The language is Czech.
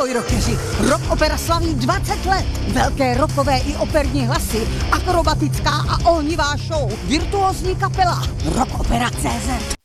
Ahoj rockeři, Rock Opera slaví 20 let. Velké rockové i operní hlasy, akrobatická a ohnivá show, virtuózní kapela, Rockopera.cz.